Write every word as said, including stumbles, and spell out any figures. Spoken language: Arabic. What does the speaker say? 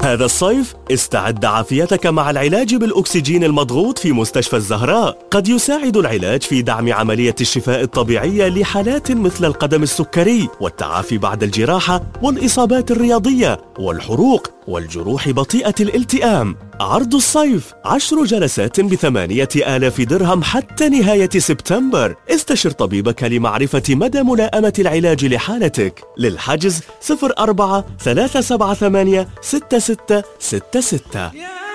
هذا الصيف استعد عافيتك مع العلاج بالأكسجين المضغوط في مستشفى الزهراء. قد يساعد العلاج في دعم عملية الشفاء الطبيعية لحالات مثل القدم السكري والتعافي بعد الجراحة والإصابات الرياضية والحروق والجروح بطيئة الالتئام. عرض الصيف عشر جلسات بثمانية آلاف درهم حتى نهاية سبتمبر. استشر طبيبك لمعرفة مدى ملائمة العلاج لحالتك. للحجز صفر أربعة ثلاثة سبعة ثمانية ستة ستة ستة ستة.